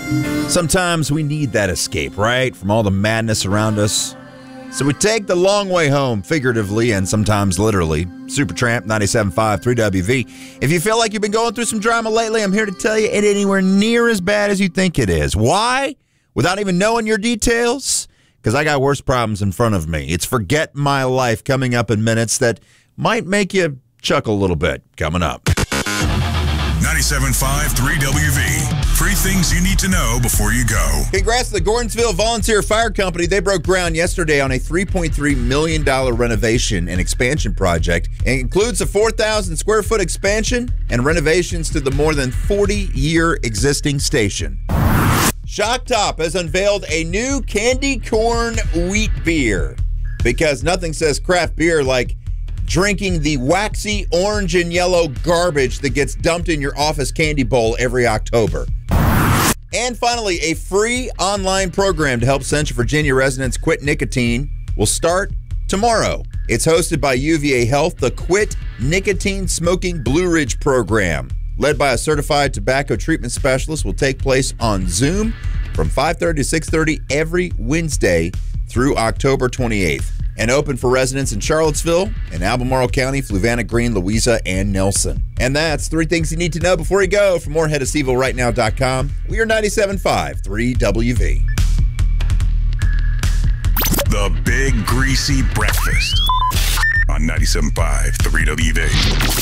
Sometimes we need that escape, right? From all the madness around us. So we take the long way home, figuratively and sometimes literally. Supertramp, 97.5, 3WV. If you feel like you've been going through some drama lately, I'm here to tell you it ain't anywhere near as bad as you think it is. Why? Without even knowing your details? Because I got worse problems in front of me. It's Forget My Life coming up in minutes that might make you chuckle a little bit. Coming up. 97.5 3WV. 3 things you need to know before you go. Congrats to the Gordonsville Volunteer Fire Company. They broke ground yesterday on a $3.3 million renovation and expansion project. It includes a 4,000 square foot expansion and renovations to the more than 40-year existing station. Shock Top has unveiled a new candy corn wheat beer because nothing says craft beer like drinking the waxy orange and yellow garbage that gets dumped in your office candy bowl every October. And finally, a free online program to help Central Virginia residents quit nicotine will start tomorrow. It's hosted by UVA Health, the Quit Nicotine Smoking Blue Ridge program, led by a certified tobacco treatment specialist, will take place on Zoom from 5:30 to 6:30 every Wednesday through October 28th. And open for residents in Charlottesville and Albemarle County, Fluvanna Green, Louisa, and Nelson. And that's 3 things you need to know before you go. For more, head to SeavilRightNow.com. We are 97.5 3WV. The Big Greasy Breakfast on 97.5 3WV.